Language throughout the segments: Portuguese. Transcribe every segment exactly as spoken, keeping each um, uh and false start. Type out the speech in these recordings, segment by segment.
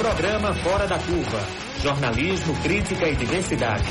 Programa Fora da Curva. Jornalismo, crítica e diversidade.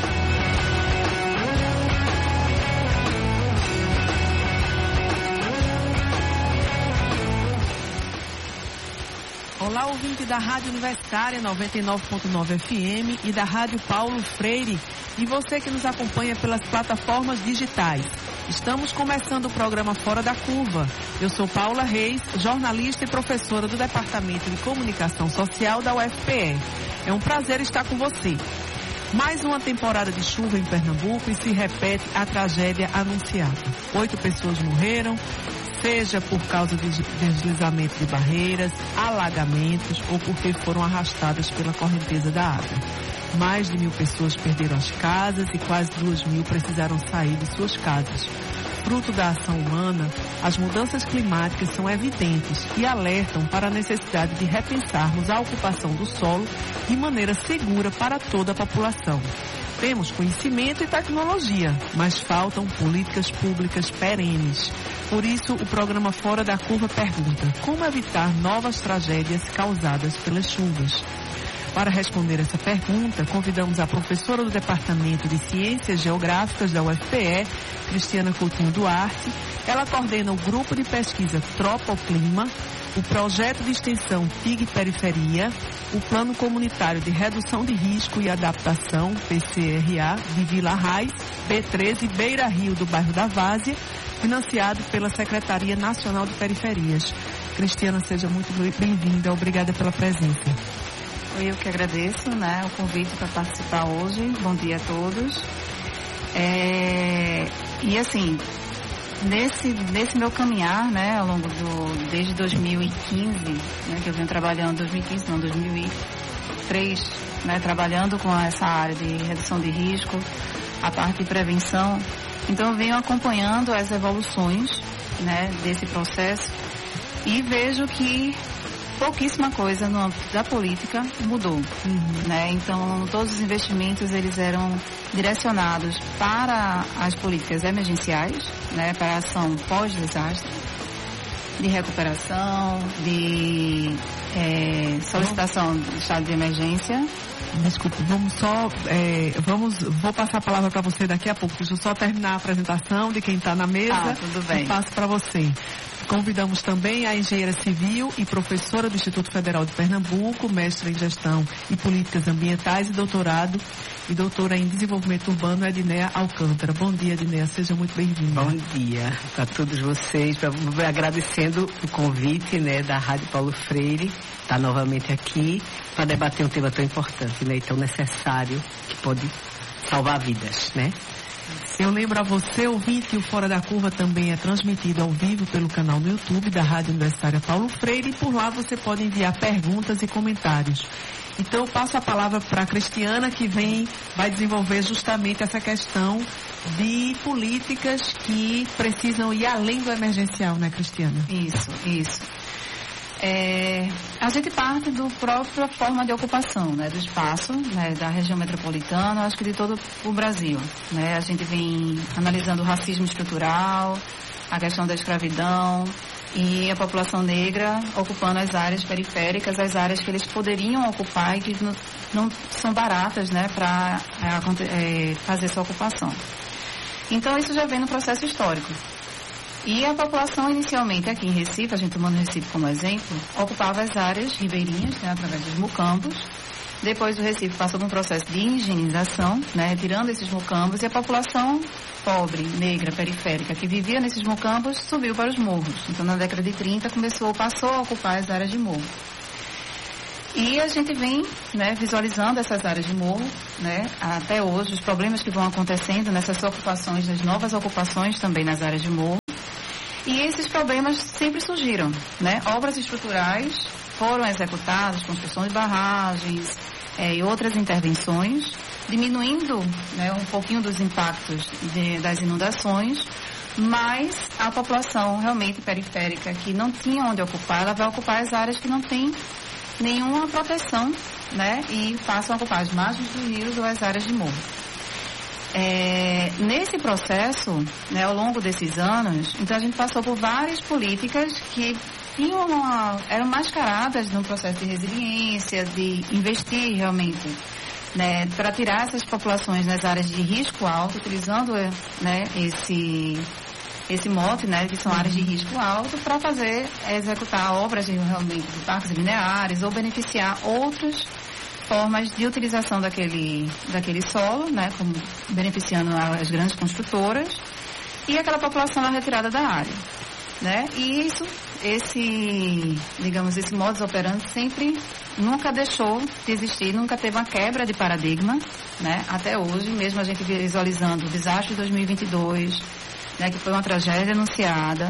Olá, ouvinte da Rádio Universitária noventa e nove ponto nove F M e da Rádio Paulo Freire e você que nos acompanha pelas plataformas digitais. Estamos começando o programa Fora da Curva. Eu sou Paula Reis, jornalista e professora do Departamento de Comunicação Social da U F P E. É um prazer estar com você. Mais uma temporada de chuva em Pernambuco e se repete a tragédia anunciada. Oito pessoas morreram, seja por causa de deslizamento de barreiras, alagamentos ou porque foram arrastadas pela correnteza da água. Mais de mil pessoas perderam as casas e quase duas mil precisaram sair de suas casas. Fruto da ação humana, as mudanças climáticas são evidentes e alertam para a necessidade de repensarmos a ocupação do solo de maneira segura para toda a população. Temos conhecimento e tecnologia, mas faltam políticas públicas perenes. Por isso, o programa Fora da Curva pergunta: como evitar novas tragédias causadas pelas chuvas? Para responder essa pergunta, convidamos a professora do Departamento de Ciências Geográficas da U F P E, Cristiana Coutinho Duarte. Ela coordena o Grupo de Pesquisa Tropoclima, o Projeto de Extensão T I G Periferia, o Plano Comunitário de Redução de Risco e Adaptação, P C R A, de Vila Raiz, B treze, Beira Rio, do bairro da Várzea, financiado pela Secretaria Nacional de Periferias. Cristiana, seja muito bem-vinda. Obrigada pela presença. Eu que agradeço, né, o convite para participar hoje. Bom dia a todos. É, e assim, nesse, nesse meu caminhar, né, ao longo do, desde dois mil e quinze, né, que eu venho trabalhando, dois mil e quinze não, dois mil e três, né, trabalhando com essa área de redução de risco, a parte de prevenção. Então eu venho acompanhando as evoluções, né, desse processo e vejo que pouquíssima coisa no âmbito da política mudou, uhum. né? Então, todos os investimentos, eles eram direcionados para as políticas emergenciais, né? Para a ação pós-desastre, de recuperação, de é, solicitação de estado de emergência. Desculpe, vamos só, é, vamos, vou passar a palavra para você daqui a pouco. Deixa eu só terminar a apresentação de quem está na mesa. Ah, tudo bem. E passo para você. Convidamos também a engenheira civil e professora do Instituto Federal de Pernambuco, mestra em gestão e políticas ambientais e doutorado e doutora em desenvolvimento urbano, Edneia Alcântara. Bom dia, Edneia, seja muito bem-vinda. Bom dia para todos vocês, pra, agradecendo o convite, né, da Rádio Paulo Freire, estar novamente aqui para debater um tema tão importante, né, e tão necessário, que pode salvar vidas, né? Eu lembro a você, ouvinte, que o Fora da Curva também é transmitido ao vivo pelo canal no YouTube da Rádio Universitária Paulo Freire e por lá você pode enviar perguntas e comentários. Então eu passo a palavra para a Cristiana, que vem, vai desenvolver justamente essa questão de políticas que precisam ir além do emergencial, né, Cristiana? Isso, isso. É, a gente parte da própria forma de ocupação, né, do espaço, né, da região metropolitana, acho que de todo o Brasil, né? A gente vem analisando o racismo estrutural, a questão da escravidão e a população negra ocupando as áreas periféricas, as áreas que eles poderiam ocupar e que não, não são baratas, né, para é, é, fazer sua ocupação. Então isso já vem no processo histórico. E a população, inicialmente, aqui em Recife, a gente tomando Recife como exemplo, ocupava as áreas ribeirinhas, né, através dos mucambos. Depois o Recife passou por um processo de higienização, né, retirando esses mucambos, e a população pobre, negra, periférica, que vivia nesses mucambos, subiu para os morros. Então, na década de trinta, começou, passou a ocupar as áreas de morro. E a gente vem, né, visualizando essas áreas de morro, né, até hoje, os problemas que vão acontecendo nessas ocupações, nas novas ocupações também nas áreas de morro. E esses problemas sempre surgiram, né? Obras estruturais foram executadas, construção de barragens é, e outras intervenções, diminuindo, né, um pouquinho dos impactos de, das inundações, mas a população realmente periférica que não tinha onde ocupar, ela vai ocupar as áreas que não têm nenhuma proteção, né? E passam a ocupar as margens dos rios ou as áreas de morro. É, nesse processo, né, ao longo desses anos, então a gente passou por várias políticas que tinham uma, eram mascaradas no processo de resiliência, de investir realmente, né, para tirar essas populações nas áreas de risco alto, utilizando, né, esse, esse mote, né, que são áreas de risco alto, para fazer, executar obras de, realmente de parques lineares ou beneficiar outras formas de utilização daquele, daquele solo, né, como beneficiando as grandes construtoras e aquela população na retirada da área, né? E isso, esse, digamos, esse modus operandi sempre nunca deixou de existir, nunca teve uma quebra de paradigma, né? Até hoje, mesmo a gente visualizando o desastre de dois mil e vinte e dois, né, que foi uma tragédia anunciada,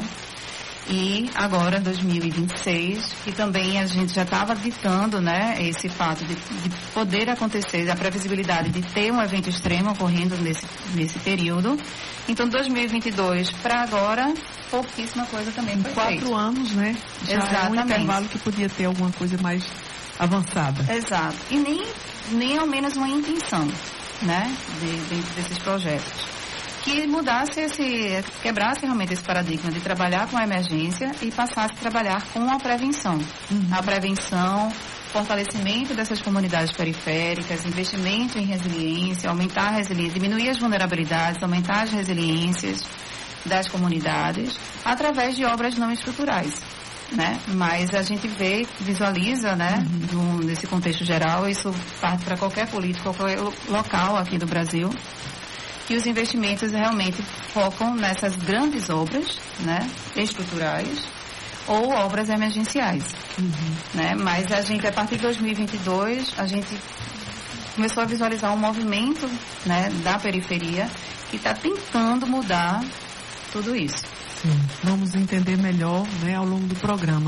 e agora dois mil e vinte e seis, que também a gente já estava ditando, né, esse fato de, de poder acontecer, a previsibilidade de ter um evento extremo ocorrendo nesse, nesse período. Então, dois mil e vinte e dois para agora, pouquíssima coisa também foi Quatro feita. anos, né? Já Exatamente. é um intervalo que podia ter alguma coisa mais avançada. Exato. E nem, nem ao menos uma intenção, né, de, dentro desses projetos. Que mudasse esse, quebrasse realmente esse paradigma de trabalhar com a emergência e passasse a trabalhar com a prevenção. Uhum. A prevenção, fortalecimento dessas comunidades periféricas, investimento em resiliência, aumentar a resiliência, diminuir as vulnerabilidades, aumentar as resiliências das comunidades através de obras não estruturais, né? Mas a gente vê, visualiza, né, uhum. do, nesse contexto geral, isso parte para qualquer político, qualquer local aqui do Brasil, que os investimentos realmente focam nessas grandes obras, né, estruturais ou obras emergenciais, uhum. né? Mas a gente, a partir de dois mil e vinte e dois, a gente começou a visualizar um movimento, né, da periferia que está tentando mudar tudo isso. Sim, vamos entender melhor, né, ao longo do programa.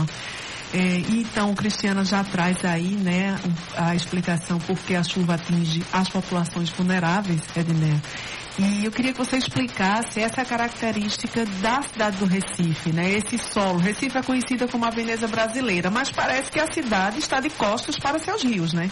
É, então, Cristiana já traz aí, né, a explicação por que a chuva atinge as populações vulneráveis, Edneia. E eu queria que você explicasse essa característica da cidade do Recife, né? Esse solo. Recife é conhecida como a Veneza brasileira, mas parece que a cidade está de costas para seus rios, né?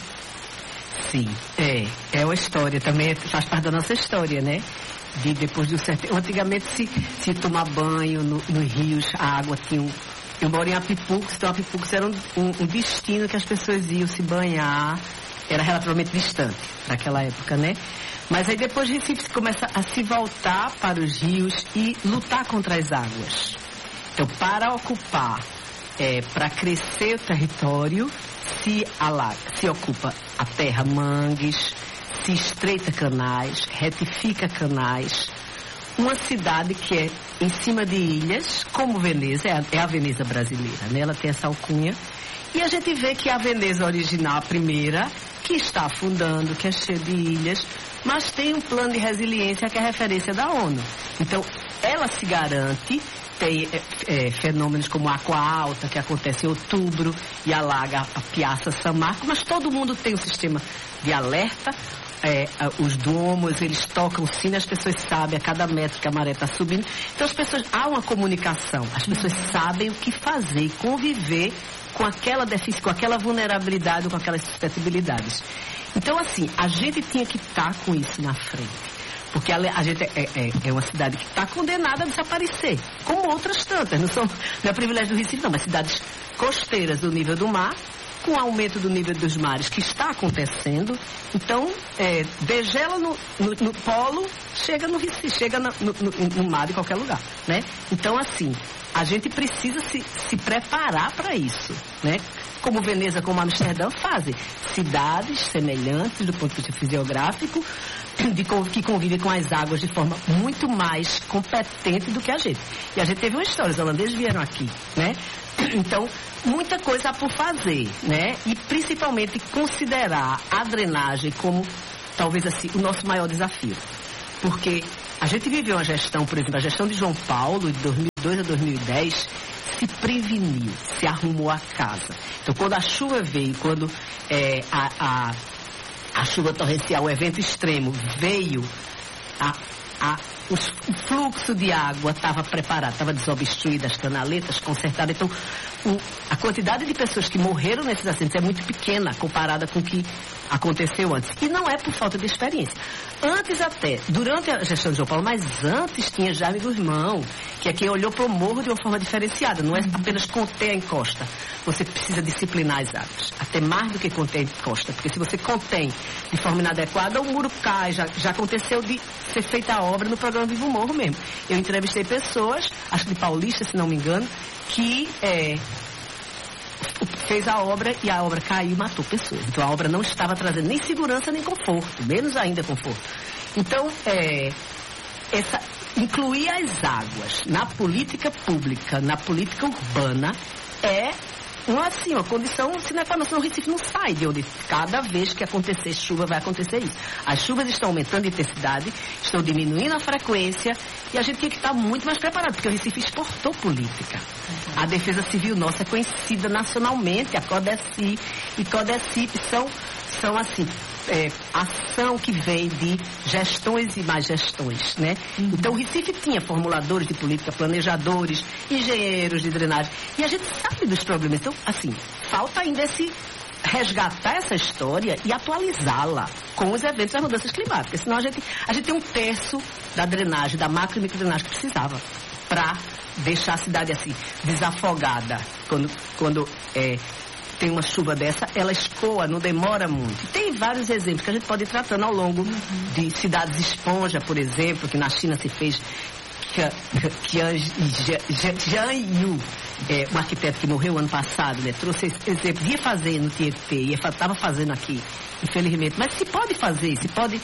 Sim, é. É uma história, também faz parte da nossa história, né? De depois do certo. Antigamente se, se tomar banho no, nos rios, a água tinha um. Eu moro em Apipucos, então Apipucos era um, um, um destino que as pessoas iam se banhar, era relativamente distante naquela época, né? Mas aí depois Recife começa a se voltar para os rios e lutar contra as águas. Então, para ocupar, é, para crescer o território, se alaga, se ocupa a terra mangues, se estreita canais, retifica canais. Uma cidade que é em cima de ilhas, como Veneza, é a, é a Veneza brasileira, né? Ela tem essa alcunha. E a gente vê que a Veneza original, a primeira, que está afundando, que é cheia de ilhas, mas tem um plano de resiliência que é a referência da ONU. Então, ela se garante, tem é, é, fenômenos como a Água Alta, que acontece em outubro, e alaga a Piazza San Marco, mas todo mundo tem um sistema de alerta. É, os domos, eles tocam o sino, as pessoas sabem a cada metro que a maré está subindo. Então, as pessoas, há uma comunicação, as pessoas sabem o que fazer, conviver com aquela deficiência, com aquela vulnerabilidade, com aquelas suscetibilidades. Então, assim, a gente tinha que estar com isso na frente. Porque a, a gente é, é, é uma cidade que está condenada a desaparecer, como outras tantas. Não, são, não é privilégio do Recife, não, mas cidades costeiras do nível do mar, com o aumento do nível dos mares que está acontecendo. Então, é, degela no, no, no polo, chega no Recife, chega no, no, no mar em qualquer lugar, né? Então, assim, a gente precisa se, se preparar para isso, né? Como Veneza, como Amsterdã fazem. Cidades semelhantes do ponto de vista fisiográfico, de, que convivem com as águas de forma muito mais competente do que a gente. E a gente teve uma história, os holandeses vieram aqui, né? Então, muita coisa há por fazer, né? E principalmente considerar a drenagem como, talvez assim, o nosso maior desafio. Porque a gente viveu uma gestão, por exemplo, a gestão de João Paulo, de dois mil e dois a dois mil e dez, se preveniu, se arrumou a casa. Então, quando a chuva veio, quando é, a, a, a chuva torrencial, o evento extremo veio, a, a, o, o fluxo de água estava preparado, estava desobstruído, as canaletas consertadas. Então, o, a quantidade de pessoas que morreram nesses acidentes é muito pequena comparada com o que aconteceu antes. E não é por falta de experiência. Antes até, durante a gestão de João Paulo, mas antes tinha Jaime Guzmão, que é quem olhou para o morro de uma forma diferenciada. Não é apenas conter a encosta. Você precisa disciplinar as águas. Até mais do que conter a encosta. Porque se você contém de forma inadequada, o muro cai. Já, já aconteceu de ser feita a obra no programa Vivo Morro mesmo. Eu entrevistei pessoas, acho que de Paulista, se não me engano, que é, fez a obra e a obra caiu e matou pessoas. Então a obra não estava trazendo nem segurança nem conforto, menos ainda conforto. Então, é, essa, incluir as águas na política pública, na política urbana, é uma, assim, uma condição sine qua non. O Recife não sai de onde cada vez que acontecer chuva vai acontecer isso. As chuvas estão aumentando de intensidade, estão diminuindo a frequência e a gente tem que estar muito mais preparado, porque o Recife exportou política. Uhum. A Defesa Civil nossa é conhecida nacionalmente, a CODECI e CODECIP são, são assim, é, ação que vem de gestões e mais gestões, né? Uhum. Então o Recife tinha formuladores de política, planejadores, engenheiros de drenagem, e a gente sabe dos problemas. Então, assim, falta ainda esse resgatar essa história e atualizá-la com os eventos das mudanças climáticas. Senão a gente, a gente tem um terço da drenagem, da macro e microdrenagem que precisava para deixar a cidade assim, desafogada. Quando, quando é, tem uma chuva dessa, ela escoa, não demora muito. E tem vários exemplos que a gente pode ir tratando ao longo uhum. de cidades esponja, por exemplo, que na China se fez. Jian Yu, é, um arquiteto que morreu ano passado, né, trouxe esse exemplo, ia fazer no Tietê, ia estava fazendo aqui, infelizmente, mas se pode fazer, se pode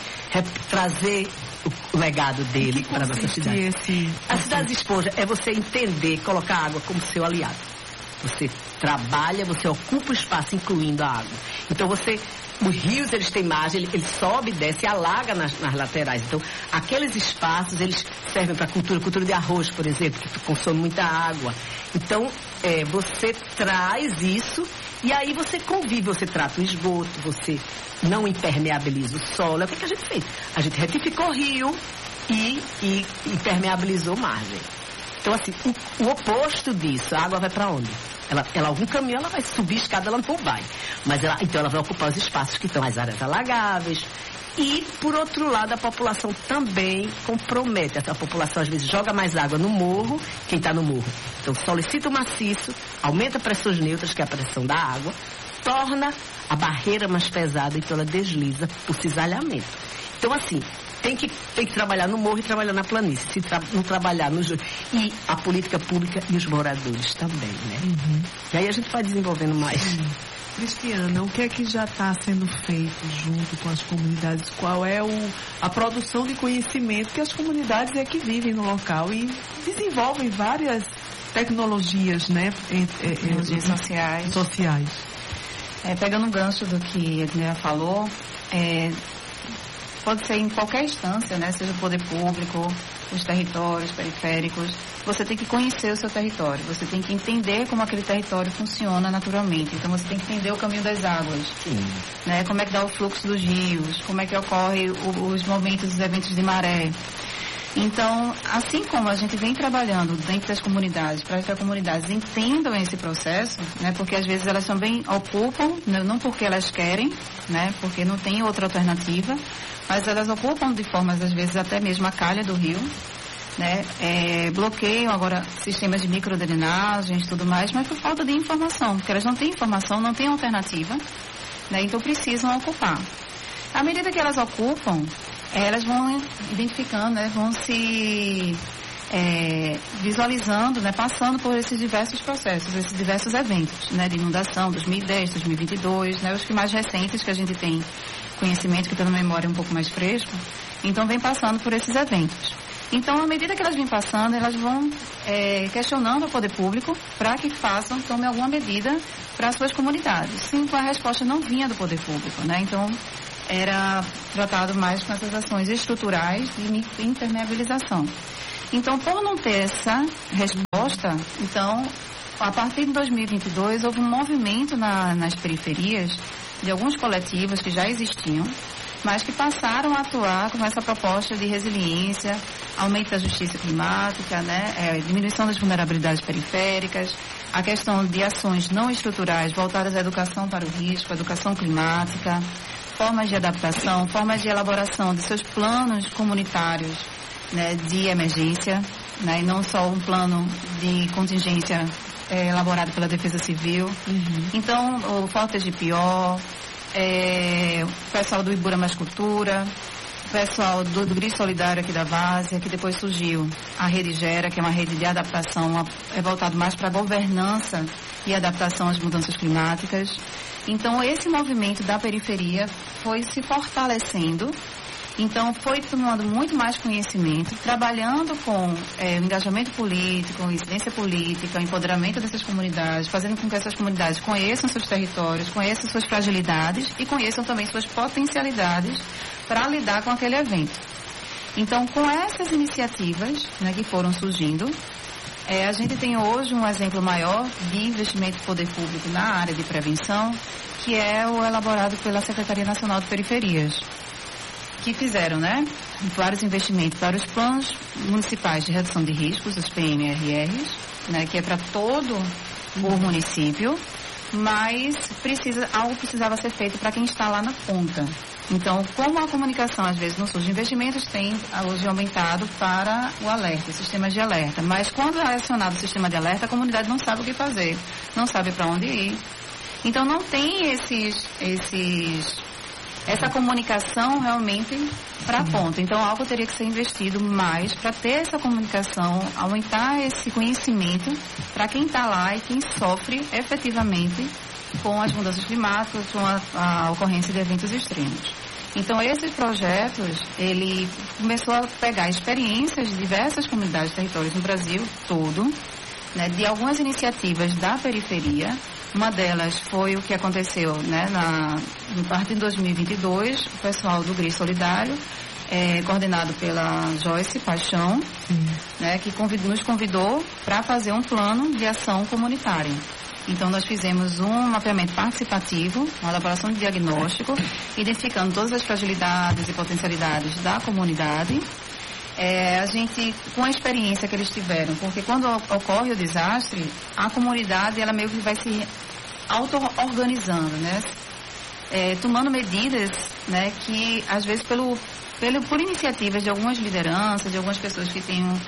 trazer o, o legado dele para a nossa cidade. Esse... A cidade de esponja é você entender, colocar a água como seu aliado. Você trabalha, você ocupa o espaço, incluindo a água. Então você, os rios, eles têm margem, ele, ele sobe, desce e alaga nas, nas laterais. Então, aqueles espaços, eles servem para cultura, cultura de arroz, por exemplo, que consome muita água. Então, é, você traz isso e aí você convive, você trata o esgoto, você não impermeabiliza o solo. É o que, que a gente fez? A gente retificou o rio e, e impermeabilizou margem. Então, assim, o, o oposto disso, a água vai para onde? Ela, ela, algum caminho, ela vai subir escada, ela não vai. Mas ela, então ela vai ocupar os espaços que estão as áreas alagáveis. E, por outro lado, a população também compromete. Essa população, às vezes, joga mais água no morro, quem está no morro. Então, solicita o maciço, aumenta pressões neutras, que é a pressão da água, torna a barreira mais pesada, então ela desliza por cisalhamento. Então, assim, tem que, tem que trabalhar no morro e trabalhar na planície. Se tra não trabalhar nos... E a política pública e os moradores também, né? Uhum. E aí a gente vai desenvolvendo mais. Uhum. Cristiana, o que é que já está sendo feito junto com as comunidades? Qual é o, a produção de conhecimento que as comunidades é que vivem no local e desenvolvem várias tecnologias, né? Tecnologias sociais. sociais. É, pegando o gancho do que a Edneia falou, é, pode ser em qualquer instância, né? Seja o poder público, os territórios periféricos. Você tem que conhecer o seu território, você tem que entender como aquele território funciona naturalmente. Então você tem que entender o caminho das águas, né? Como é que dá o fluxo dos rios, como é que ocorre o, os momentos dos eventos de maré. Então, assim como a gente vem trabalhando dentro das comunidades, para que as comunidades entendam esse processo, né? Porque às vezes elas também ocupam, não porque elas querem, né? Porque não tem outra alternativa, mas elas ocupam de formas, às vezes, até mesmo a calha do rio, né? É, bloqueiam agora sistemas de microdrenagens e tudo mais, mas por falta de informação, porque elas não têm informação, não têm alternativa, né? Então precisam ocupar. À medida que elas ocupam, elas vão identificando, né? Vão se é, visualizando, né? Passando por esses diversos processos, esses diversos eventos, né? De inundação, dois mil e dez, dois mil e vinte e dois, né? Os que mais recentes que a gente tem conhecimento, que tem uma memória um pouco mais fresca, então vem passando por esses eventos. Então, à medida que elas vêm passando, elas vão é, questionando o poder público para que façam, tomem alguma medida para as suas comunidades. Sim, a resposta não vinha do poder público, né? Então, era tratado mais com essas ações estruturais de impermeabilização. Então, por não ter essa resposta, então, a partir de dois mil e vinte e dois, houve um movimento na, nas periferias de alguns coletivos que já existiam, mas que passaram a atuar com essa proposta de resiliência, aumento da justiça climática, né, é, diminuição das vulnerabilidades periféricas, a questão de ações não estruturais voltadas à educação para o risco, educação climática, formas de adaptação, formas de elaboração de seus planos comunitários, né, de emergência, né, e não só um plano de contingência é, elaborado pela Defesa Civil. Uhum. Então, o Fortes de Pior, é, o pessoal do Ibura Mais Cultura, o pessoal do, do Gris Solidário aqui da Várzea, que depois surgiu a Rede Gera, que é uma rede de adaptação, é voltado mais para a governança e adaptação às mudanças climáticas. Então, esse movimento da periferia foi se fortalecendo. Então, foi tomando muito mais conhecimento, trabalhando com é, o engajamento político, incidência política, o empoderamento dessas comunidades, fazendo com que essas comunidades conheçam seus territórios, conheçam suas fragilidades e conheçam também suas potencialidades para lidar com aquele evento. Então, com essas iniciativas, né, que foram surgindo, é, a gente tem hoje um exemplo maior de investimento do poder público na área de prevenção, que é o elaborado pela Secretaria Nacional de Periferias, que fizeram, né, vários investimentos para os planos municipais de redução de riscos, os P M R Rs, né, que é para todo o município, mas precisa, algo precisava ser feito para quem está lá na ponta. Então, como a comunicação às vezes não surge, investimentos tem hoje aumentado para o alerta, sistemas de alerta, mas quando é acionado o sistema de alerta, a comunidade não sabe o que fazer, não sabe para onde ir. Então, não tem esses... esses essa comunicação realmente para a ponta. Então, algo teria que ser investido mais para ter essa comunicação, aumentar esse conhecimento para quem está lá e quem sofre efetivamente com as mudanças climáticas, com a, a ocorrência de eventos extremos. Então, esses projetos, ele começou a pegar experiências de diversas comunidades e territórios no Brasil todo, né, de algumas iniciativas da periferia. Uma delas foi o que aconteceu, né, na, no partir de dois mil e vinte e dois, o pessoal do Gris Solidário, é, coordenado pela Joyce Paixão, né, que convid, nos convidou para fazer um plano de ação comunitária. Então, nós fizemos um mapeamento participativo, uma elaboração de diagnóstico, identificando todas as fragilidades e potencialidades da comunidade. É, a gente, com a experiência que eles tiveram, porque quando ocorre o desastre, a comunidade, ela meio que vai se auto-organizando, né? É, tomando medidas, né, que às vezes pelo, pelo, por iniciativas de algumas lideranças, de algumas pessoas que têm um,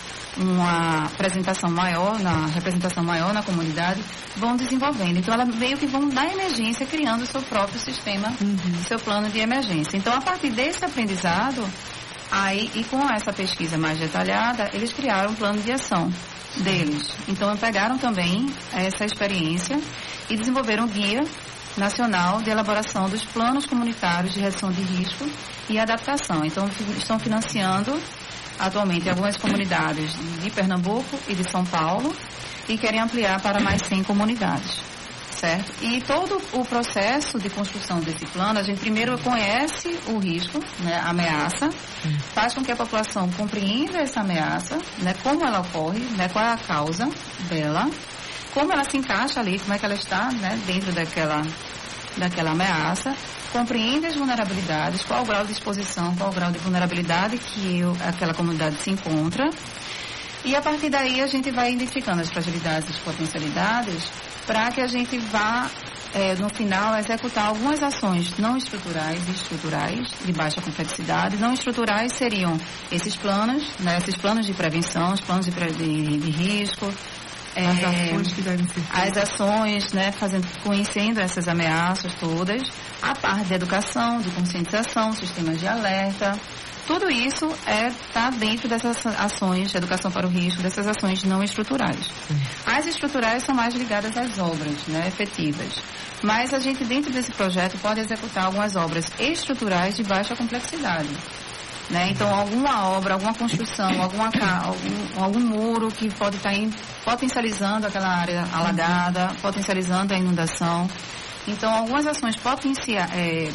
uma apresentação maior, na representação maior na comunidade, vão desenvolvendo. Então, elas meio que vão da emergência criando o seu próprio sistema, uhum. seu plano de emergência. Então, a partir desse aprendizado, aí, e com essa pesquisa mais detalhada, eles criaram um plano de ação deles. Então, pegaram também essa experiência e desenvolveram um guia nacional de elaboração dos planos comunitários de redução de risco e adaptação. Então, estão financiando atualmente algumas comunidades de Pernambuco e de São Paulo e querem ampliar para mais cem comunidades. Certo? E todo o processo de construção desse plano, a gente primeiro conhece o risco, né, a ameaça, hum. faz com que a população compreenda essa ameaça, né, como ela ocorre, né, qual é a causa dela, como ela se encaixa ali, como é que ela está, né, dentro daquela, daquela ameaça, compreende as vulnerabilidades, qual o grau de exposição, qual o grau de vulnerabilidade que eu, aquela comunidade se encontra. E a partir daí a gente vai identificando as fragilidades e as potencialidades para que a gente vá, é, no final, executar algumas ações não estruturais e estruturais, de baixa complexidade. Não estruturais seriam esses planos, né, esses planos de prevenção, os planos de, de, de risco, é, as ações que devem ser feitas. As ações, né, fazendo, conhecendo essas ameaças todas, a parte de educação, de conscientização, sistemas de alerta. Tudo isso está é, dentro dessas ações de educação para o risco, dessas ações não estruturais. As estruturais são mais ligadas às obras, né, efetivas. Mas a gente, dentro desse projeto, pode executar algumas obras estruturais de baixa complexidade. Né? Então, alguma obra, alguma construção, alguma, algum, algum muro que pode estar tá potencializando aquela área alagada, potencializando a inundação. Então, algumas ações potenciais... É,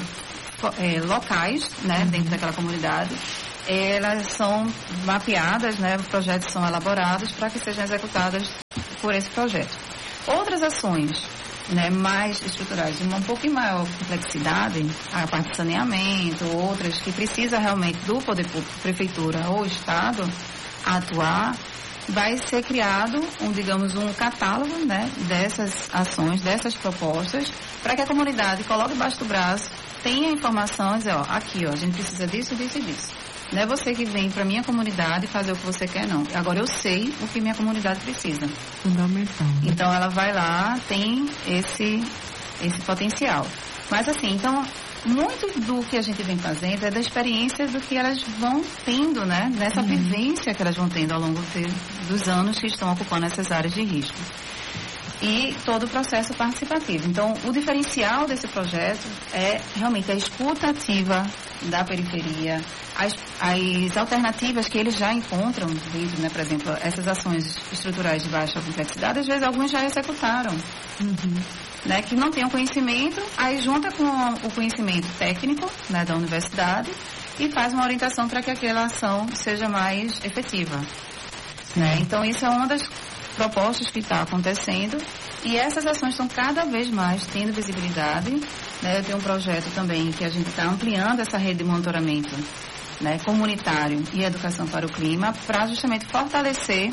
É, locais, né, dentro daquela comunidade, elas são mapeadas, né, os projetos são elaborados para que sejam executadas por esse projeto. Outras ações né, mais estruturais, de uma um pouquinho maior complexidade, a parte de saneamento, outras que precisa realmente do poder público, prefeitura ou Estado, atuar, vai ser criado, um, digamos, um catálogo, né, dessas ações, dessas propostas, para que a comunidade coloque debaixo do braço, tenha informações, ó, aqui, ó, a gente precisa disso, disso e disso. Não é você que vem para minha comunidade fazer o que você quer, não. Agora eu sei o que minha comunidade precisa. Fundamental. Né? Então ela vai lá, tem esse, esse potencial. Mas assim, então, muito do que a gente vem fazendo é da experiência do que elas vão tendo, né? Dessa uhum. vivência que elas vão tendo ao longo de, dos anos que estão ocupando essas áreas de risco. E todo o processo participativo. Então, o diferencial desse projeto é realmente a escuta ativa da periferia, as, as alternativas que eles já encontram dentro, né? Por exemplo, essas ações estruturais de baixa complexidade, às vezes alguns já executaram, uhum. né? Que não tenham conhecimento, aí junta com o conhecimento técnico, né, da universidade e faz uma orientação para que aquela ação seja mais efetiva. Né? Então, isso é uma das propostas que está acontecendo e essas ações estão cada vez mais tendo visibilidade, né? Eu tenho um projeto também que a gente está ampliando essa rede de monitoramento, né, comunitário e educação para o clima para justamente fortalecer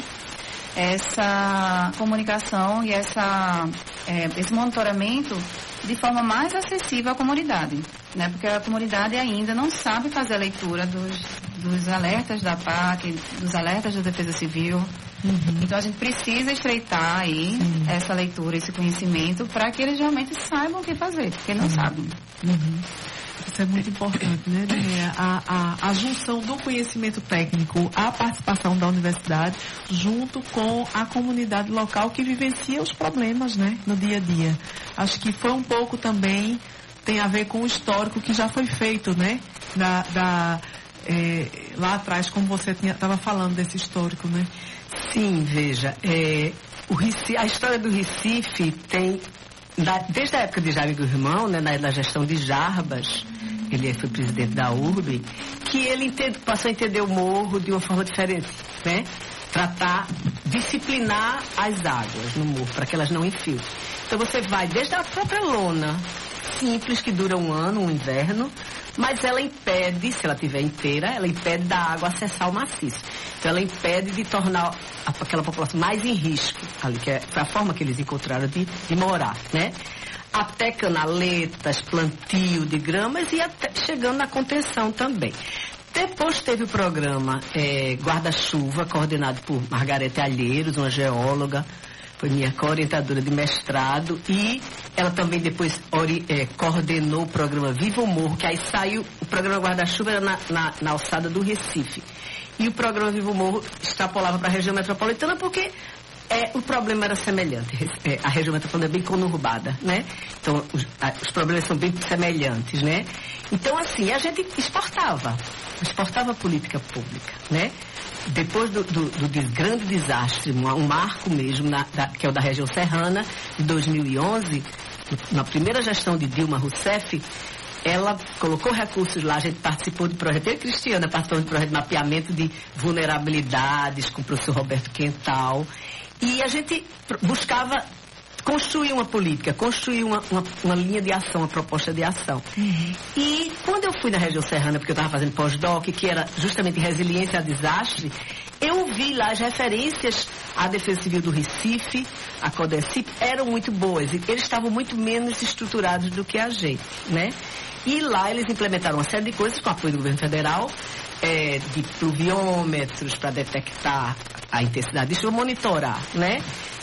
essa comunicação e essa, é, esse monitoramento de forma mais acessível à comunidade, né? Porque a comunidade ainda não sabe fazer a leitura dos, dos alertas da P A C, dos alertas da Defesa Civil. Uhum. Então a gente precisa estreitar aí Sim. essa leitura, esse conhecimento, para que eles realmente saibam o que fazer, porque não uhum. sabem. Uhum. Isso é muito importante, né, Daniela? A, a, a junção do conhecimento técnico, a participação da universidade, junto com a comunidade local que vivencia os problemas, né, no dia a dia. Acho que foi um pouco também, tem a ver com o histórico que já foi feito, né, da, da, é, lá atrás, como você estava falando desse histórico, né? Sim, veja, é, o Recife, a história do Recife tem, da, desde a época de Jaime Gurmão, né, na, na gestão de Jarbas, ele foi presidente da U R B, que ele entende, passou a entender o morro de uma forma diferente, né? Tratar, disciplinar as águas no morro, para que elas não infiltrem. Então você vai desde a própria lona simples, que dura um ano, um inverno, mas ela impede, se ela estiver inteira, ela impede da água acessar o maciço. Então ela impede de tornar aquela população mais em risco, ali, que é a forma que eles encontraram de, de morar, né? Até canaletas, plantio de gramas e até chegando na contenção também. Depois teve o programa é, Guarda-Chuva, coordenado por Margarete Alheiros, uma geóloga, foi minha co-orientadora de mestrado, e ela também depois ori, é, coordenou o programa Viva o Morro, que aí saiu, o programa Guarda-Chuva era na, na, na alçada do Recife. E o programa Viva o Morro extrapolava para a região metropolitana porque é, o problema era semelhante. É, a região metropolitana é bem conurbada, né? Então, os, a, os problemas são bem semelhantes, né? Então, assim, a gente exportava, exportava política pública, né? Depois do, do, do grande desastre, um, um marco mesmo, na, da, que é o da região serrana, de dois mil e onze, na primeira gestão de Dilma Rousseff, ela colocou recursos lá, a gente participou de projeto, eu e Cristiana participou de projeto de mapeamento de vulnerabilidades com o professor Roberto Quental, e a gente buscava construir uma política, construir uma, uma, uma linha de ação, uma proposta de ação. Uhum. E quando eu fui na região serrana, porque eu estava fazendo pós-doc, que era justamente resiliência a desastre, eu vi lá as referências à Defesa Civil do Recife, a CODECIP, eram muito boas, e eles estavam muito menos estruturados do que a gente, né? E lá eles implementaram uma série de coisas com apoio do governo federal, é, de pluviômetros para detectar a intensidade de chuva, monitorar, né?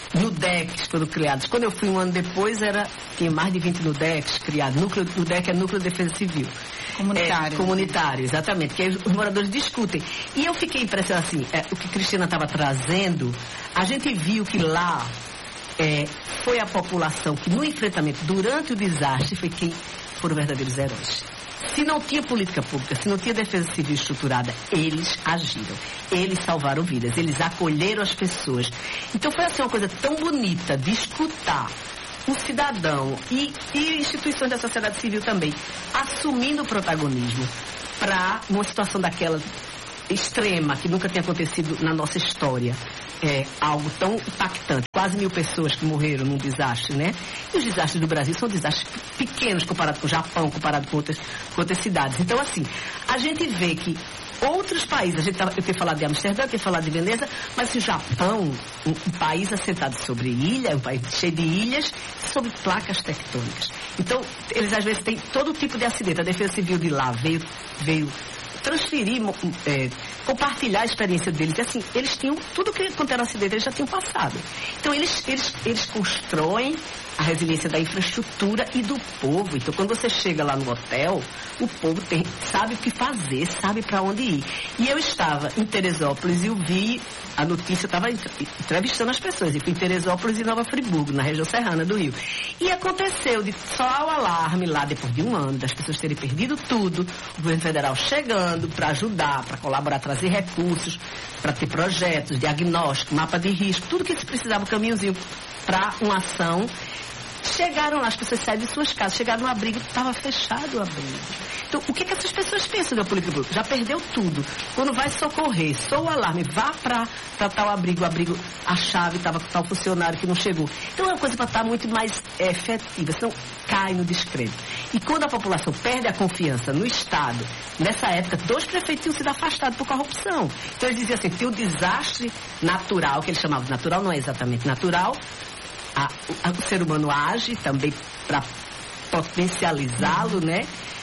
Nudecs foram criados. Quando eu fui um ano depois, era, tinha mais de vinte Nudecs criados. Núcleo, Nudec é Núcleo de Defesa Civil. Comunitário. É, comunitário, exatamente. Que aí os moradores discutem. E eu fiquei impressionada, assim, é, o que a Cristina estava trazendo, a gente viu que lá é, foi a população que no enfrentamento, durante o desastre, foi quem foram verdadeiros heróis. Se não tinha política pública, se não tinha defesa civil estruturada, eles agiram. Eles salvaram vidas, eles acolheram as pessoas. Então foi assim uma coisa tão bonita de escutar o cidadão e, e instituições da sociedade civil também, assumindo o protagonismo para, numa situação daquela, extrema, que nunca tinha acontecido na nossa história. É algo tão impactante. Quase mil pessoas que morreram num desastre, né? E os desastres do Brasil são desastres pequenos comparado com o Japão, comparado com outras, com outras cidades. Então, assim, a gente vê que outros países, a gente tava, eu tenho falado de Amsterdã, eu tenho falado de Veneza, mas o Japão, um, um país assentado sobre ilha, um país cheio de ilhas, sobre placas tectônicas. Então, eles às vezes têm todo tipo de acidente. A Defesa Civil de lá veio, veio transferir, é, compartilhar a experiência deles. E assim, eles tinham, tudo que quanto era acidente, eles já tinham passado. Então, eles, eles, eles constroem a resiliência da infraestrutura e do povo. Então, quando você chega lá no hotel, o povo tem, sabe o que fazer, sabe para onde ir. E eu estava em Teresópolis e eu vi a notícia, eu estava entrevistando as pessoas, e fui em Teresópolis e Nova Friburgo, na região serrana do Rio. E aconteceu de só o alarme lá, depois de um ano, das pessoas terem perdido tudo, o governo federal chegando para ajudar, para colaborar, trazer recursos, para ter projetos, diagnóstico, mapa de risco, tudo que se precisava, um caminhozinho para uma ação. Chegaram lá, as pessoas saíram de suas casas, chegaram no abrigo, estava fechado o abrigo. Então, o que, que essas pessoas pensam da política pública? Já perdeu tudo. Quando vai socorrer, só o alarme, vá para tal abrigo, o abrigo, a chave estava com tal funcionário que não chegou. Então, é uma coisa para estar muito mais é, efetiva, senão cai no descrédito. E quando a população perde a confiança no Estado, nessa época, dois prefeitos tinham sido afastados por corrupção. Então, eles diziam assim, tem o desastre natural, que eles chamavam de natural, não é exatamente natural. A, a, o ser humano age também para potencializá-lo, né?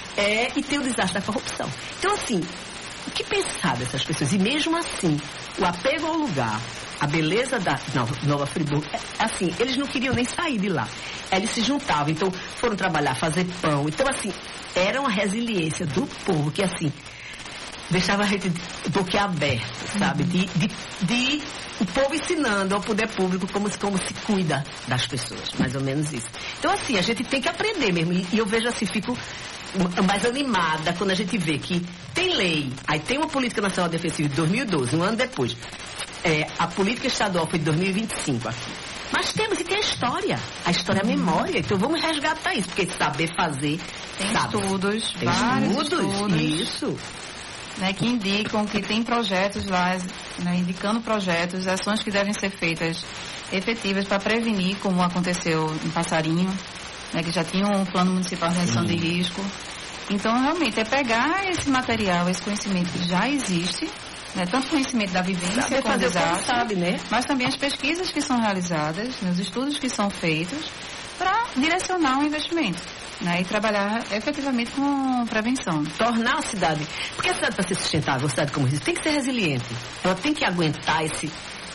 É, e tem o desastre da corrupção. Então, assim, o que pensar dessas pessoas? E mesmo assim, o apego ao lugar, a beleza da Nova, Nova Friburgo, é, assim, eles não queriam nem sair de lá. Eles se juntavam, então foram trabalhar, fazer pão. Então, assim, era uma resiliência do povo que, assim, deixava a gente boquiaberto, sabe? De, de, de o povo ensinando ao poder público como, como se cuida das pessoas, mais ou menos isso. Então, assim, a gente tem que aprender mesmo. E, e eu vejo assim, fico mais animada quando a gente vê que tem lei, aí tem uma política nacional defensiva de dois mil e doze, um ano depois. É, a política estadual foi de dois mil e vinte e cinco aqui. Mas temos que ter a história. A história é a memória. Então vamos resgatar isso, porque saber fazer, tem sabe. estudos, Tem vários estudos, estudos. Isso. Né, que indicam que tem projetos lá, né, indicando projetos, ações que devem ser feitas efetivas para prevenir, como aconteceu em Passarinho, né, que já tinha um plano municipal de redução de risco. Então, realmente, é pegar esse material, esse conhecimento que já existe, né, tanto o conhecimento da vivência Saber com o fazer o que desastre, sabe, né? mas também as pesquisas que são realizadas, né, os estudos que são feitos, para direcionar o investimento. Né, e trabalhar efetivamente com prevenção. Tornar a cidade... Porque a cidade, para ser sustentável, a cidade, como eu disse, tem que ser resiliente. Ela tem que aguentar esse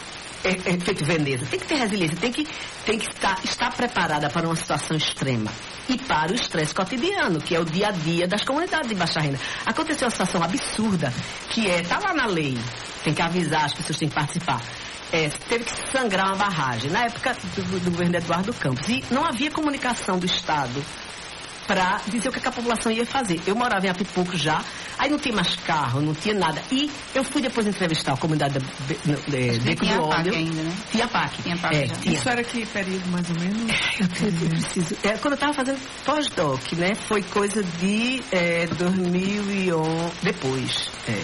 efeito Veneza. Tem que ter resiliência, tem que, tem que estar, estar preparada para uma situação extrema. E para o estresse cotidiano, que é o dia a dia das comunidades de baixa renda. Aconteceu uma situação absurda, que é... Está lá na lei, tem que avisar, as pessoas têm que participar. É, teve que sangrar uma barragem, na época do, do governo Eduardo Campos. E não havia comunicação do Estado para dizer o que a população ia fazer. Eu morava em Apipuco já, aí não tinha mais carro, não tinha nada. E eu fui depois entrevistar a comunidade de Beco do Óleo. Ainda, né? Tinha P A C. Tinha P A C é, já. tinha. Isso era que período, mais ou menos? Eu, eu preciso... É, quando eu estava fazendo pós-doc, né? Foi coisa de é, dois mil e onze... Depois. É.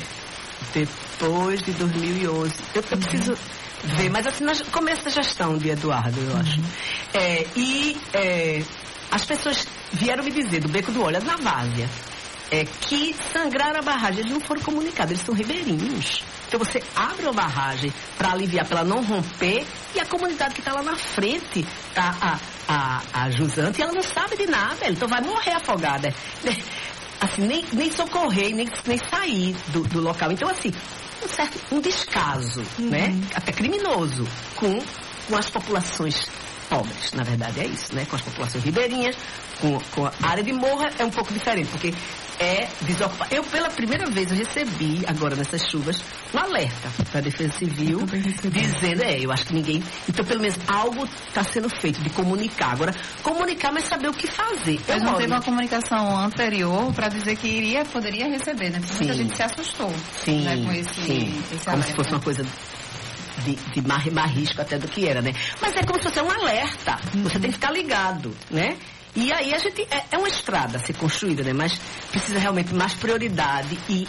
Depois de dois mil e onze. Eu, eu preciso... ver, mas assim, no começo da gestão de Eduardo, eu acho. Uhum. É, e é, as pessoas vieram me dizer do Beco do Óleo, na Várzea, é, que sangraram a barragem. Eles não foram comunicados, eles são ribeirinhos. Então você abre a barragem para aliviar, para ela não romper, e a comunidade que está lá na frente, tá, a, a, a jusante, ela não sabe de nada, então vai morrer afogada. Assim, nem, nem socorrer, nem, nem sair do, do local. Então, assim, um certo um descaso, uhum. né? Até criminoso, com, com as populações pobres, na verdade é isso, né? Com as populações ribeirinhas, com, com a área de morro é um pouco diferente, porque é desocupar. Eu, pela primeira vez, eu recebi, agora nessas chuvas, um alerta da Defesa Civil, dizendo, é, eu acho que ninguém... Então, pelo menos, algo está sendo feito de comunicar. Agora, comunicar, mas saber o que fazer. Mas eu não moro... teve uma comunicação anterior para dizer que iria, poderia receber, né? Porque muita gente se assustou, sim, né, com esse, sim. esse Como alerta. se fosse uma coisa... de, de mais, mais risco até do que era, né? Mas é como se fosse um alerta. Uhum. Você tem que ficar ligado, né? E aí a gente... É, é uma estrada a ser construída, né? Mas precisa realmente mais prioridade e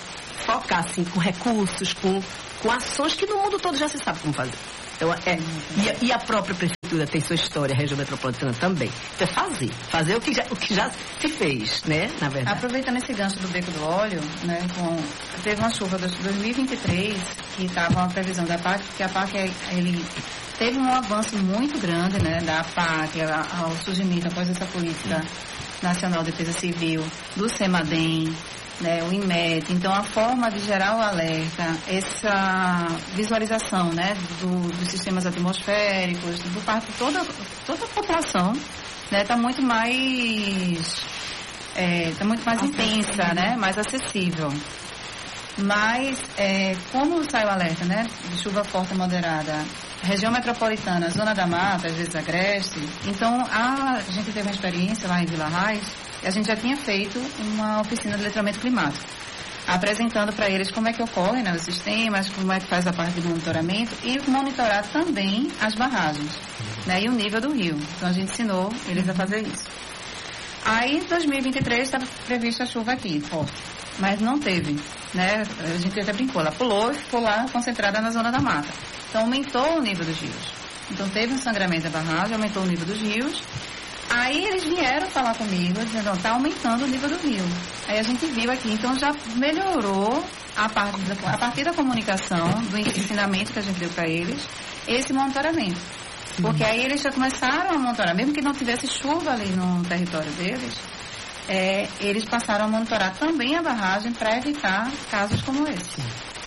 focar, assim, com recursos, com, com ações que no mundo todo já se sabe como fazer. Então, é, e, a, e a própria prefeitura tem sua história, a região metropolitana também. Então, é fazer. Fazer o que já, o que já se fez, né, na verdade. Aproveitando esse gancho do Beco do Óleo, né, com, teve uma chuva de dois mil e vinte e três, que estava uma previsão da P A C, que a P A C, ele teve um avanço muito grande, né, da P A C, ao surgimento, após essa política nacional de defesa civil, do CEMADEM, né, o INMET. Então, a forma de gerar o alerta, essa visualização, né, do, dos sistemas atmosféricos, do parte de toda, toda a população, né, está muito mais, é, tá muito mais intensa, né, mais acessível. Mas, é, como sai o alerta, né, de chuva forte e moderada, região metropolitana, zona da mata, às vezes agreste, então a, a gente teve uma experiência lá em Vila Raiz, e a gente já tinha feito uma oficina de letramento climático, apresentando para eles como é que ocorre, né, os sistemas, como é que faz a parte de monitoramento e monitorar também as barragens, né, e o nível do rio. Então a gente ensinou eles a fazer isso. Aí, em dois mil e vinte e três, estava prevista a chuva aqui, forte, mas não teve, né, a gente até brincou, ela pulou e ficou lá concentrada na zona da mata. Então aumentou o nível dos rios. Então teve um sangramento da barragem, aumentou o nível dos rios. Aí eles vieram falar comigo, dizendo, está aumentando o nível do rio. Aí a gente viu aqui, então já melhorou a, parte da, a partir da comunicação, do ensinamento que a gente deu para eles, esse monitoramento. Porque aí eles já começaram a monitorar, mesmo que não tivesse chuva ali no território deles, é, eles passaram a monitorar também a barragem para evitar casos como esse.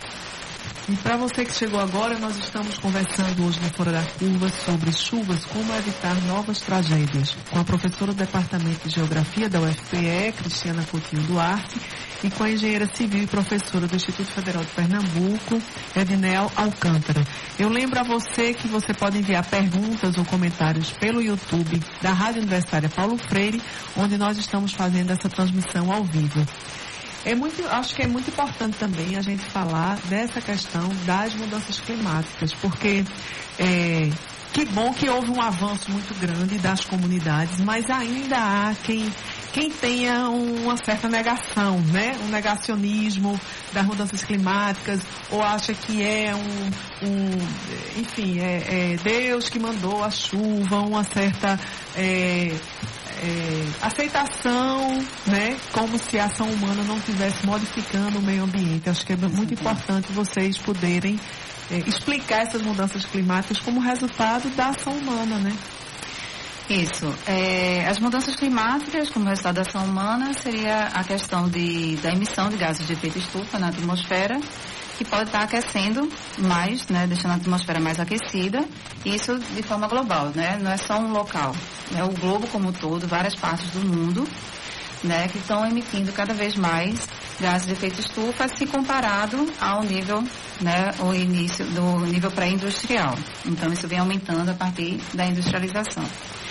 E para você que chegou agora, nós estamos conversando hoje no Fora da Curva sobre chuvas, como evitar novas tragédias, com a professora do Departamento de Geografia da U F P E, Cristiana Coutinho Duarte, e com a engenheira civil e professora do Instituto Federal de Pernambuco, Ednel Alcântara. Eu lembro a você que você pode enviar perguntas ou comentários pelo YouTube da Rádio Universitária Paulo Freire, onde nós estamos fazendo essa transmissão ao vivo. É muito, acho que é muito importante também a gente falar dessa questão das mudanças climáticas, porque é, que bom que houve um avanço muito grande das comunidades, mas ainda há quem, quem tenha uma certa negação, né? Um negacionismo das mudanças climáticas, ou acha que é um, um enfim, é, é Deus que mandou a chuva, uma certa... É, É, aceitação, né, como se a ação humana não estivesse modificando o meio ambiente. Acho que é muito importante vocês poderem é, explicar essas mudanças climáticas como resultado da ação humana, né? Isso. É, as mudanças climáticas, como resultado da ação humana, seria a questão de, da emissão de gases de efeito estufa na atmosfera, que pode estar aquecendo mais, né, deixando a atmosfera mais aquecida, isso de forma global, né, não é só um local, é o globo como um todo, várias partes do mundo, né, que estão emitindo cada vez mais gases de efeito estufa, se comparado ao nível, né, o início do nível pré-industrial. Então isso vem aumentando a partir da industrialização.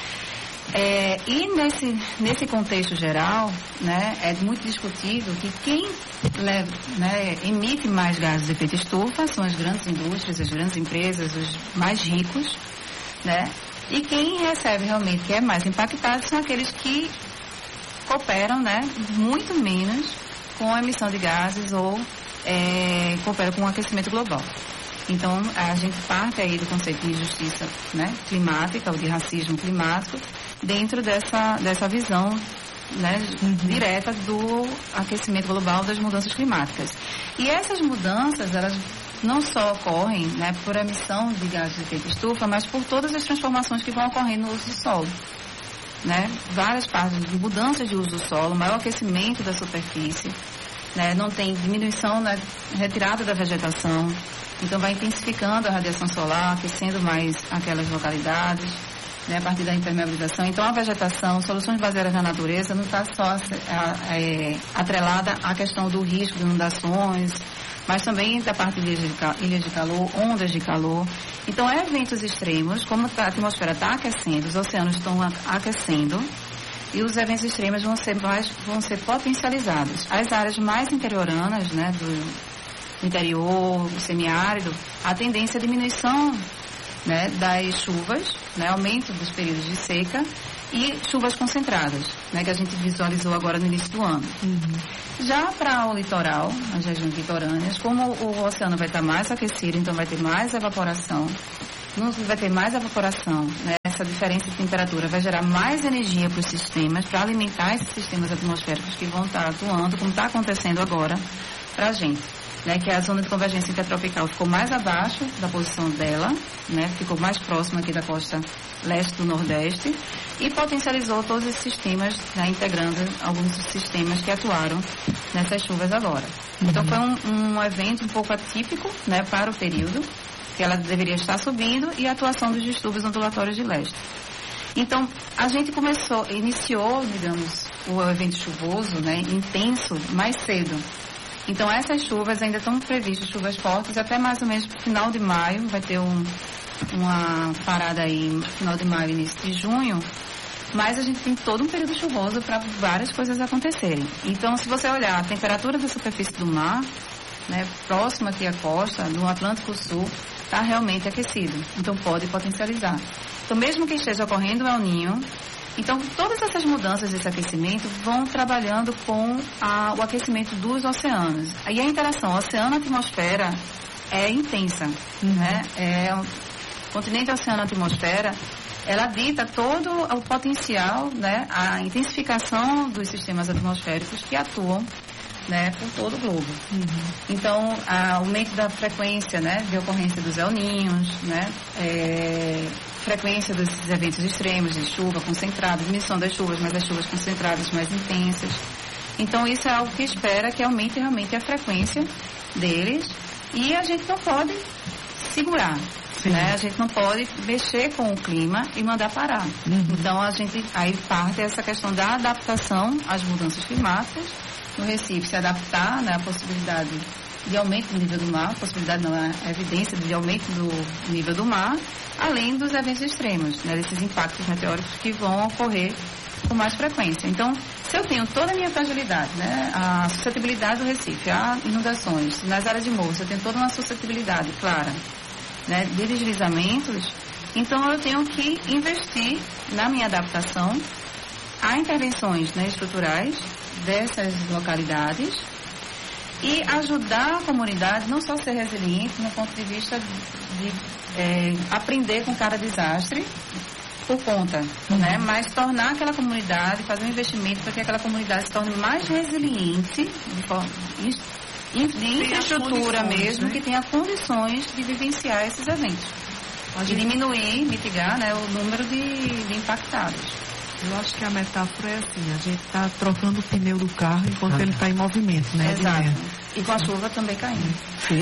É, e nesse, nesse contexto geral, né, é muito discutido que quem leva, né, emite mais gases de efeito estufa são as grandes indústrias, as grandes empresas, os mais ricos, né, e quem recebe realmente, que é mais impactado, são aqueles que cooperam, né, muito menos com a emissão de gases ou é, cooperam com o aquecimento global. Então, a gente parte aí do conceito de justiça, né, climática, ou de racismo climático, dentro dessa, dessa visão, né, uhum. direta do aquecimento global, das mudanças climáticas. E essas mudanças, elas não só ocorrem, né, por emissão de gases de efeito estufa, mas por todas as transformações que vão ocorrendo no uso do solo. Né? Várias partes de mudanças de uso do solo, maior aquecimento da superfície, né? Não tem diminuição, né, retirada da vegetação. Então, vai intensificando a radiação solar, aquecendo mais aquelas localidades, né, a partir da impermeabilização. Então, a vegetação, soluções baseadas na natureza, não está só é, atrelada à questão do risco de inundações, mas também da parte de ilhas de calor, ondas de calor. Então, eventos extremos, como a atmosfera está aquecendo, os oceanos estão aquecendo, e os eventos extremos vão ser, mais, vão ser potencializados. As áreas mais interioranas, né, do interior, o semiárido, a tendência é a diminuição, né, das chuvas, né, aumento dos períodos de seca, e chuvas concentradas, né, que a gente visualizou agora no início do ano. Uhum. Já para o litoral, as regiões litorâneas, como o oceano vai estar mais aquecido, então vai ter mais evaporação, não vai ter mais evaporação, né, essa diferença de temperatura vai gerar mais energia para os sistemas, para alimentar esses sistemas atmosféricos que vão estar atuando, como está acontecendo agora para a gente. Né, que a zona de convergência intertropical ficou mais abaixo da posição dela, né, ficou mais próxima aqui da costa leste do Nordeste e potencializou todos esses sistemas, né, integrando alguns dos sistemas que atuaram nessas chuvas agora. Uhum. Então foi um, um evento um pouco atípico, né, para o período, que ela deveria estar subindo, e a atuação dos distúrbios ondulatórios de leste. Então, a gente começou, iniciou, digamos, o evento chuvoso, né, intenso, mais cedo. Então, essas chuvas ainda estão previstas, chuvas fortes, até mais ou menos no final de maio, vai ter um, uma parada aí no final de maio, início de junho, mas a gente tem todo um período chuvoso para várias coisas acontecerem. Então, se você olhar a temperatura da superfície do mar, né, próxima aqui à costa, no Atlântico Sul, está realmente aquecido, então pode potencializar. Então, mesmo que esteja ocorrendo o El Niño, então, todas essas mudanças desse aquecimento vão trabalhando com a, o aquecimento dos oceanos. Aí a interação oceano-atmosfera é intensa, uhum. né? É, o continente oceano-atmosfera, ela dita todo o potencial, né? A intensificação dos sistemas atmosféricos que atuam, né, por todo o globo. Uhum. Então, a aumento da frequência, né, de ocorrência dos El Niños, né, é, frequência desses eventos extremos de chuva concentrada, diminuição das chuvas, mas as chuvas concentradas mais intensas. Então, isso é algo que espera que aumente realmente a frequência deles, e a gente não pode segurar. Né? A gente não pode mexer com o clima e mandar parar. Uhum. Então, a gente, aí parte essa questão da adaptação às mudanças climáticas. No Recife, se adaptar, né, a possibilidade de aumento do nível do mar, a possibilidade não, a evidência de aumento do nível do mar, além dos eventos extremos, né, desses impactos meteóricos que vão ocorrer com mais frequência. Então, se eu tenho toda a minha fragilidade, né, a suscetibilidade do Recife, a inundações, nas áreas de morro, se eu tenho toda uma suscetibilidade clara, né, de deslizamentos, então eu tenho que investir na minha adaptação a intervenções, né, estruturais dessas localidades e ajudar a comunidade não só a ser resiliente no ponto de vista de, de é, aprender com cada desastre por conta, uhum. né? Mas tornar aquela comunidade, fazer um investimento para que aquela comunidade se torne mais resiliente de, forma, de infraestrutura mesmo, né? Que tenha condições de vivenciar esses eventos. De diminuir, mitigar, né, o número de, de impactados. Eu acho que a metáfora é assim, a gente está trocando o pneu do carro enquanto ah. ele está em movimento, né? Exato. E com a chuva também caindo. Sim.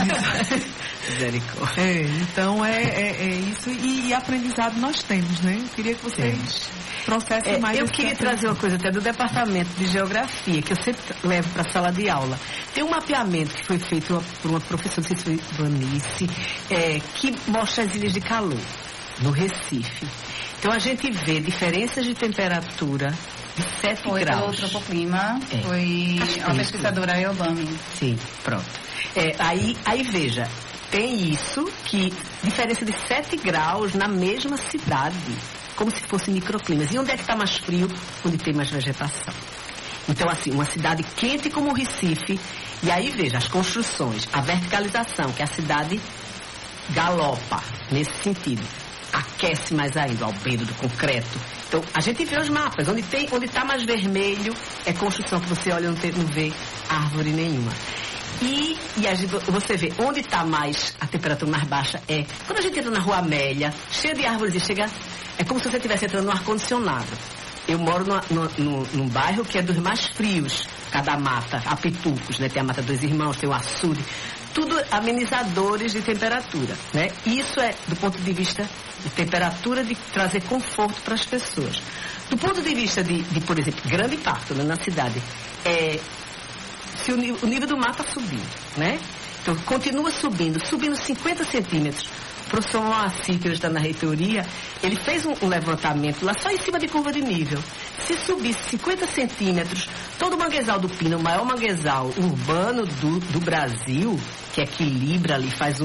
é, então é, é, é isso, e, e aprendizado nós temos, né? Eu queria que vocês Sim. trouxessem é, mais... Eu queria trazer uma coisa até do Departamento de Geografia, que eu sempre levo para a sala de aula. Tem um mapeamento que foi feito por uma professora, não sei se foi Vanice, é, que mostra as ilhas de calor no Recife. Então, a gente vê diferenças de temperatura de sete foi graus. Foi pelo Tropoclima, é. foi a pesquisadora Eobami. Sim, pronto. É, aí, aí, veja, tem isso, que diferença de sete graus na mesma cidade, como se fossem microclimas. E onde é que está mais frio? Onde tem mais vegetação. Então, assim, uma cidade quente como o Recife, e aí, veja, as construções, a verticalização, que a cidade galopa nesse sentido. Aquece mais ainda o albedo do concreto. Então, a gente vê os mapas. Onde tem, onde está mais vermelho, é construção que você olha e não, tem, não vê árvore nenhuma. E, e a gente, você vê, onde está mais, a temperatura mais baixa é... Quando a gente entra na Rua Amélia, cheia de árvores, e chega... É como se você estivesse entrando no ar-condicionado. Eu moro no, no, no, num bairro que é dos mais frios, cada mata, há Pitucos, né? Tem a Mata dos Irmãos, tem o açude. Tudo amenizadores de temperatura, né? Isso é do ponto de vista de temperatura, de trazer conforto para as pessoas. Do ponto de vista de, de por exemplo, grande impacto, né, na cidade, é, se o, o nível do mar está subindo, né? Então, continua subindo, subindo cinquenta centímetros. O professor Moacir, que hoje está na reitoria, ele fez um, um levantamento lá só em cima de curva de nível. Se subisse cinquenta centímetros, todo o manguezal do Pino, o maior manguezal urbano do, do Brasil, que equilibra ali, faz o,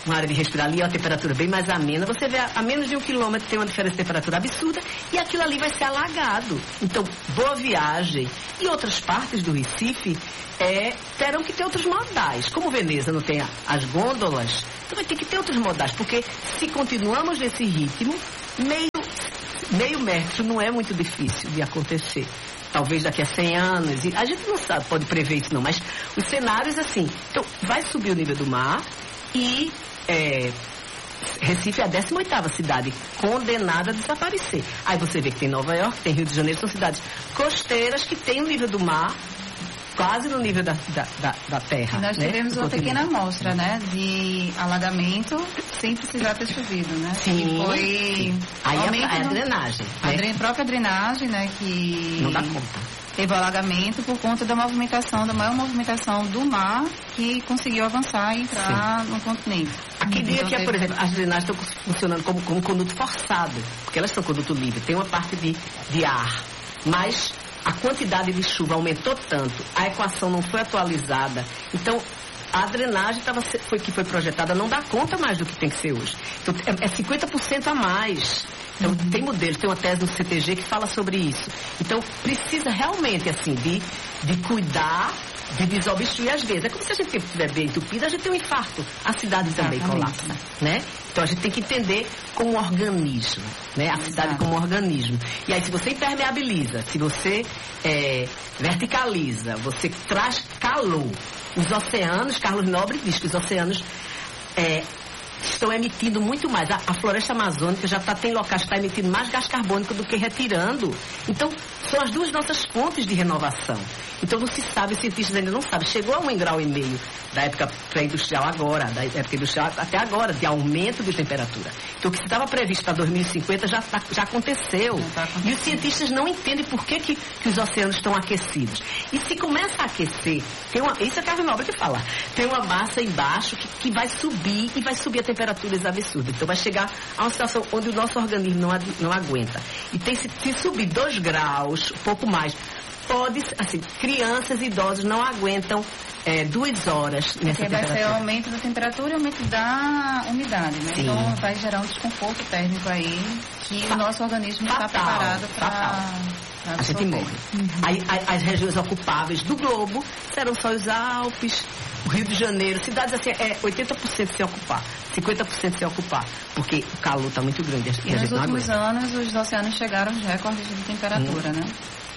uma área de respirar ali, é uma temperatura bem mais amena. Você vê a, a menos de um quilômetro tem uma diferença de temperatura absurda e aquilo ali vai ser alagado. Então, Boa Viagem e outras partes do Recife é, terão que ter outros modais. Como Veneza não tem a, as gôndolas, então vai ter que ter outros modais, porque se continuamos nesse ritmo, meio, meio metro não é muito difícil de acontecer. Talvez daqui a cem anos, e a gente não sabe, pode prever isso não, mas os cenários assim, então vai subir o nível do mar e é, Recife é a décima oitava cidade condenada a desaparecer. Aí você vê que tem Nova York, tem Rio de Janeiro, são cidades costeiras que têm o nível do mar quase no nível da, da, da, da terra. E nós né? tivemos uma pequena amostra, né, de alagamento sem precisar ter chovido, né? Sim. E foi sim. Aí a, a, a drenagem. A né? dren, própria drenagem, né, que não dá conta. Teve o alagamento por conta da movimentação, da maior movimentação do mar que conseguiu avançar e entrar sim. no continente. Aqui então, dia que, teve... por exemplo, as drenagens estão funcionando como, como conduto forçado, porque elas são conduto livre, tem uma parte de, de ar, mas a quantidade de chuva aumentou tanto, a equação não foi atualizada, então a drenagem tava, foi, que foi projetada não dá conta mais do que tem que ser hoje. Então é, é cinquenta por cento a mais. Então uhum. tem modelos, tem uma tese do C T G que fala sobre isso. Então precisa realmente assim de, de cuidar, de desobstruir as vezes. É como se a gente estiver bem entupida, a gente tem um infarto. A cidade também colapsa, né? Então a gente tem que entender como um organismo, né? A cidade Exato. Como um organismo. E aí se você impermeabiliza, se você é, verticaliza, você traz calor. Os oceanos, Carlos Nobre diz que os oceanos é, estão emitindo muito mais. A, a floresta amazônica já tá, tem locais que está emitindo mais gás carbônico do que retirando. Então, são as duas nossas fontes de renovação. Então, não se sabe, os cientistas ainda não sabem. Chegou a um grau e meio da época pré-industrial agora, da época industrial até agora, de aumento de temperatura. Então, o que estava previsto para dois mil e cinquenta já, tá, já aconteceu. Tá e os cientistas não entendem por que, que, que os oceanos estão aquecidos. E se começa a aquecer, tem uma, isso é Carlos Nobre que fala, tem uma massa embaixo que, que vai subir e vai subir a temperaturas absurdas. Então, vai chegar a uma situação onde o nosso organismo não, não aguenta. E tem, se, se subir dois graus, um pouco mais, pode, assim, crianças e idosos não aguentam é, duas horas nessa Porque temperatura. vai ser o aumento da temperatura e o aumento da umidade, né? Sim. Então vai gerar um desconforto térmico aí que Fa- o nosso organismo não está preparado para... A gente morre. Uhum. Aí, as regiões ocupáveis do globo serão só os Alpes, o Rio de Janeiro, cidades assim, é oitenta por cento sem ocupar, cinquenta por cento sem ocupar, porque o calor está muito grande. E, e nos últimos anos, os oceanos chegaram aos recordes de temperatura, hum. né?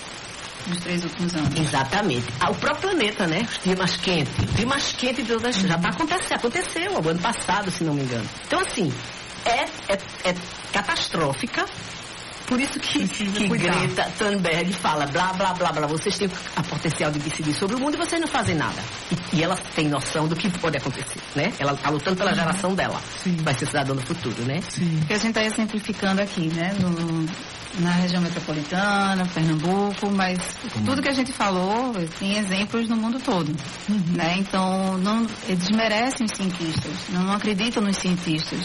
Nos três últimos anos. Exatamente. Ah, o próprio planeta, né? Os dias mais quentes. O dia mais quente de todas, uhum. já está acontecendo. Aconteceu o ano passado, se não me engano. Então, assim, é, é, é catastrófica. Por isso que, que Greta Thunberg fala, blá, blá, blá, blá, vocês têm a potencial de decidir sobre o mundo e vocês não fazem nada. E, e ela tem noção do que pode acontecer, né? Ela está lutando pela geração dela. Sim. Vai ser cidadã no futuro, né? Sim. Porque a gente está exemplificando aqui, né? No, na região metropolitana, Pernambuco, mas Como? tudo que a gente falou tem exemplos no mundo todo, uhum. né? Então, não, eles desmerecem os cientistas, não, não acreditam nos cientistas.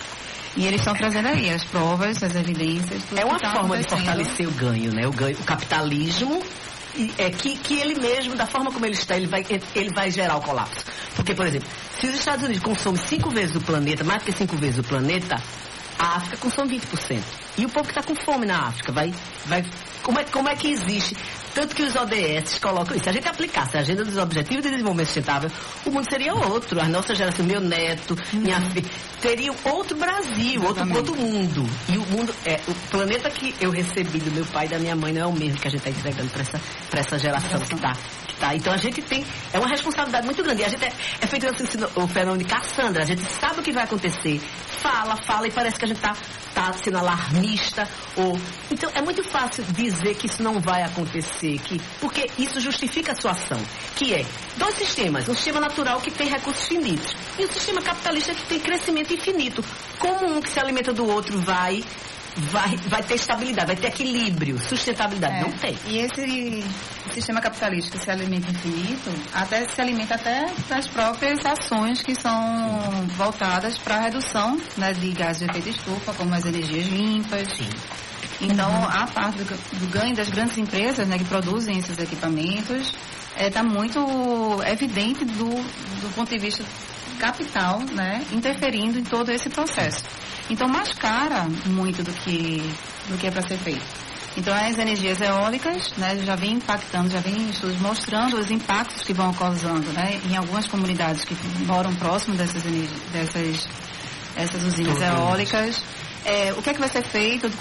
E eles estão trazendo aí as provas, as evidências. Tudo é uma tá forma de fortalecer o ganho, né? O ganho, o capitalismo, é que, que ele mesmo, da forma como ele está, ele vai, ele vai gerar o colapso. Porque, por exemplo, se os Estados Unidos consomem cinco vezes o planeta, mais que cinco vezes o planeta, a África consome vinte por cento. E o povo que está com fome na África vai, vai como, é, como é que existe? Tanto que os O D S colocam isso. Se a gente aplicasse a agenda dos Objetivos de Desenvolvimento Sustentável, o mundo seria outro. A nossa geração, meu neto, uhum. minha filha, teria outro Brasil, outro, outro mundo. E o mundo, é, o planeta que eu recebi do meu pai e da minha mãe não é o mesmo que a gente está entregando para essa, para essa geração que está. Tá, então a gente tem, é uma responsabilidade muito grande. E a gente é, é feito assim, o fenômeno de Cassandra, a gente sabe o que vai acontecer, fala, fala e parece que a gente tá, tá sendo alarmista. Ou... Então é muito fácil dizer que isso não vai acontecer, que, porque isso justifica a sua ação, que é dois sistemas, um sistema natural que tem recursos finitos e um sistema capitalista que tem crescimento infinito. Como um que se alimenta do outro vai... Vai, vai ter estabilidade, vai ter equilíbrio, sustentabilidade. É, não tem. E esse sistema capitalista que se alimenta infinito, até se alimenta até das próprias ações que são voltadas para a redução, né, de gases de efeito estufa, como as energias limpas. Sim. Então, uhum. a parte do, do ganho das grandes empresas, né, que produzem esses equipamentos está é, muito evidente do, do ponto de vista capital, né, interferindo em todo esse processo. Então, mascara muito do que, do que é para ser feito. Então, as energias eólicas, né, já vem impactando, já vem estudos mostrando os impactos que vão causando, né, em algumas comunidades que moram próximo dessas, dessas, dessas usinas eólicas. É, o que é que vai ser feito